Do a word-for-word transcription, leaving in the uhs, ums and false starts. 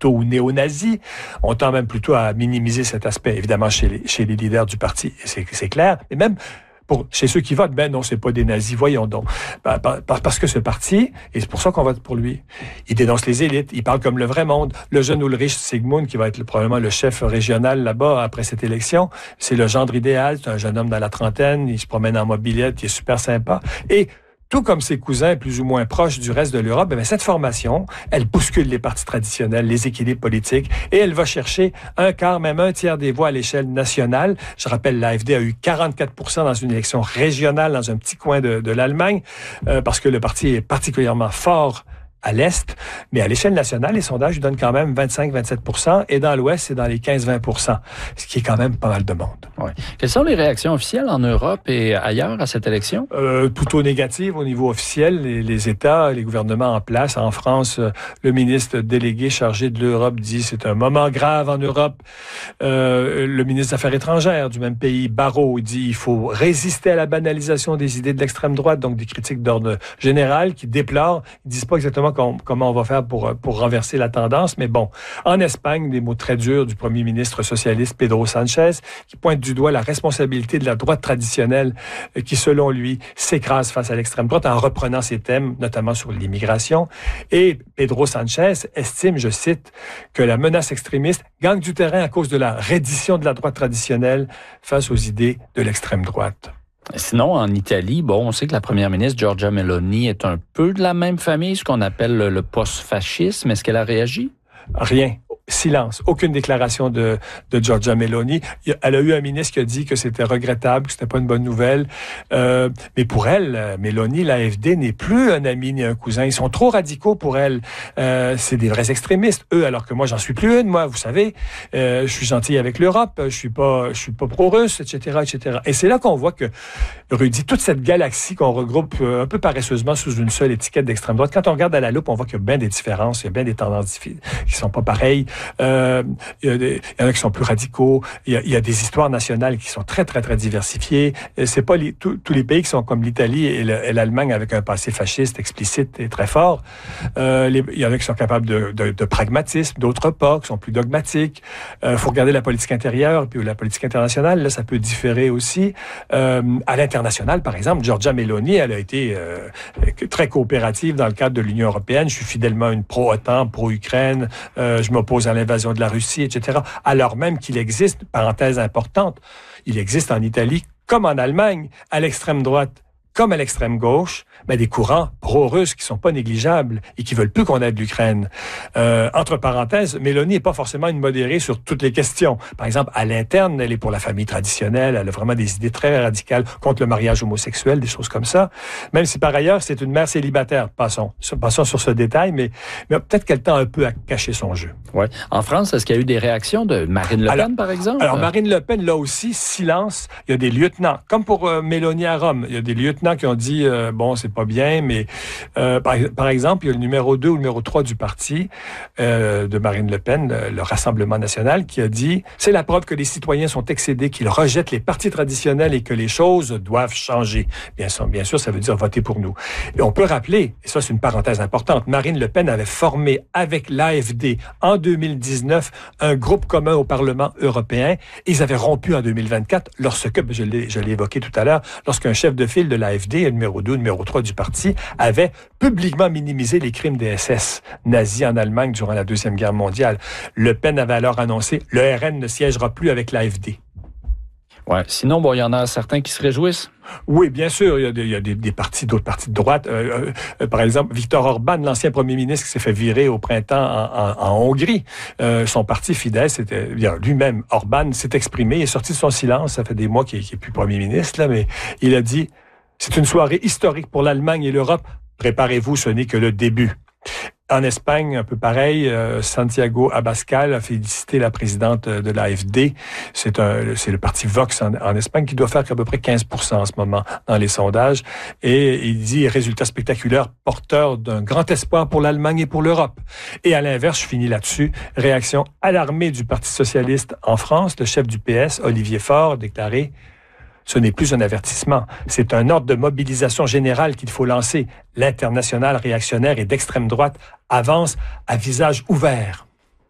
plutôt ou néo-nazis. On tend même plutôt à minimiser cet aspect, évidemment, chez les, chez les leaders du parti, c'est, c'est clair. Mais même pour, chez ceux qui votent, ben non, c'est pas des nazis, voyons donc. Ben, parce que ce parti, et c'est pour ça qu'on vote pour lui, il dénonce les élites, il parle comme le vrai monde. Le jeune Ulrich Sigmund, qui va être le, probablement le chef régional là-bas après cette élection, c'est le gendre idéal, c'est un jeune homme dans la trentaine, il se promène en mobilette, il est super sympa. Et tout comme ses cousins plus ou moins proches du reste de l'Europe, bien, cette formation, elle bouscule les partis traditionnels, les équilibres politiques, et elle va chercher un quart, même un tiers des voix à l'échelle nationale. Je rappelle, l'A F D a eu quarante-quatre pour cent dans une élection régionale dans un petit coin de, de l'Allemagne, euh, parce que le parti est particulièrement fort à l'Est, mais à l'échelle nationale, les sondages donnent quand même vingt-cinq à vingt-sept pour cent, et dans l'Ouest, c'est dans les quinze à vingt pour cent, ce qui est quand même pas mal de monde. Ouais. Quelles sont les réactions officielles en Europe et ailleurs à cette élection? Euh, plutôt négatives au niveau officiel. Les, les États, les gouvernements en place. En France, euh, le ministre délégué chargé de l'Europe dit c'est un moment grave en Europe. Euh, le ministre des Affaires étrangères du même pays, Barrot, dit il faut résister à la banalisation des idées de l'extrême droite, donc des critiques d'ordre général qui déplorent. Ils disent pas exactement com- comment on va faire pour, pour renverser la tendance, mais bon. En Espagne, des mots très durs du premier ministre socialiste Pedro Sánchez qui pointe du doigt la responsabilité de la droite traditionnelle euh, qui, selon lui, s'écrase face à l'extrême droite en reprenant ses thèmes, notamment sur l'immigration. Et Pedro Sánchez estime, je cite, que la menace extrémiste gagne du terrain à cause de la reddition de la droite traditionnelle face aux idées de l'extrême droite. Sinon, en Italie, bon, on sait que la première ministre Giorgia Meloni est un peu de la même famille, ce qu'on appelle le, le post-fascisme. Est-ce qu'elle a réagi? Rien. Silence. Aucune déclaration de, de Giorgia Meloni. Elle a eu un ministre qui a dit que c'était regrettable, que c'était pas une bonne nouvelle. Euh, mais pour elle, Meloni, l'A F D n'est plus un ami ni un cousin. Ils sont trop radicaux pour elle. Euh, c'est des vrais extrémistes, eux, alors que moi, j'en suis plus une, moi, vous savez. Euh, je suis gentil avec l'Europe, je suis pas, je suis pas pro-russe, et cetera, et cetera. Et c'est là qu'on voit que, Rudy, toute cette galaxie qu'on regroupe un peu paresseusement sous une seule étiquette d'extrême droite, quand on regarde à la loupe, on voit qu'il y a bien des différences, il y a bien des tendances qui sont pas pareilles. Euh, il, y a des, il y en a qui sont plus radicaux. Il y a, il y a des histoires nationales qui sont très, très, très diversifiées. C'est pas les, tous, tous les pays qui sont comme l'Italie et, le, et l'Allemagne avec un passé fasciste explicite et très fort. Euh, les, il y en a qui sont capables de, de, de pragmatisme, d'autres pas, qui sont plus dogmatiques. Il euh, faut regarder la politique intérieure, puis la politique internationale, là, ça peut différer aussi. Euh, à l'international, par exemple, Giorgia Meloni, elle a été euh, très coopérative dans le cadre de l'Union européenne. Je suis fidèlement une pro-OTAN, pro-Ukraine. Euh, je m'oppose à l'invasion de la Russie, et cetera. Alors même qu'il existe, parenthèse importante, il existe en Italie, comme en Allemagne, à l'extrême droite, comme à l'extrême gauche, ben des courants pro-russes qui sont pas négligeables et qui veulent plus qu'on aide l'Ukraine. Euh, entre parenthèses, Meloni n'est pas forcément une modérée sur toutes les questions. Par exemple, à l'interne, elle est pour la famille traditionnelle, elle a vraiment des idées très radicales contre le mariage homosexuel, des choses comme ça. Même si par ailleurs, c'est une mère célibataire. Passons, passons sur ce détail, mais, mais peut-être qu'elle tend un peu à cacher son jeu. Ouais. En France, est-ce qu'il y a eu des réactions de Marine Le Pen, alors, par exemple? Alors, Marine Le Pen, là aussi, silence. Il y a des lieutenants, comme pour euh, Meloni à Rome, il y a des lieutenants qui ont dit, euh, bon, c'est pas bien, mais euh, par, par exemple, il y a le numéro deux ou le numéro trois du parti euh, de Marine Le Pen, le, le Rassemblement national, qui a dit, c'est la preuve que les citoyens sont excédés, qu'ils rejettent les partis traditionnels et que les choses doivent changer. Bien sûr, bien sûr, ça veut dire voter pour nous. Et on peut rappeler, et ça c'est une parenthèse importante, Marine Le Pen avait formé avec l'A F D en deux mille dix-neuf un groupe commun au Parlement européen. Ils avaient rompu en deux mille vingt-quatre lorsque, je l'ai, je l'ai évoqué tout à l'heure, lorsqu'un chef de file de l'A F D, le numéro deux, le numéro trois du parti, avait publiquement minimisé les crimes des S S nazis en Allemagne durant la Deuxième Guerre mondiale. Le Pen avait alors annoncé « Le R N ne siégera plus avec l'A F D ». Ouais. Sinon, bon, il y en a certains qui se réjouissent. Oui, bien sûr, il y a des, il y a des, des partis, d'autres partis de droite. Euh, euh, par exemple, Viktor Orban, l'ancien premier ministre qui s'est fait virer au printemps en, en, en Hongrie. Euh, son parti Fidesz, c'était, bien, lui-même, Orban, s'est exprimé, il est sorti de son silence. Ça fait des mois qu'il n'est plus premier ministre, là, mais il a dit « C'est une soirée historique pour l'Allemagne et l'Europe. Préparez-vous, ce n'est que le début. » En Espagne, un peu pareil, euh, Santiago Abascal a félicité la présidente de l'A F D. C'est un, c'est le parti Vox en, en Espagne qui doit faire à peu près quinze pour cent en ce moment dans les sondages. Et il dit, résultat spectaculaire, porteur d'un grand espoir pour l'Allemagne et pour l'Europe. Et à l'inverse, je finis là-dessus, réaction alarmée du Parti socialiste en France. Le chef du P S, Olivier Faure, a déclaré: ce n'est plus un avertissement, c'est un ordre de mobilisation générale qu'il faut lancer. L'internationale réactionnaire et d'extrême droite avance à visage ouvert.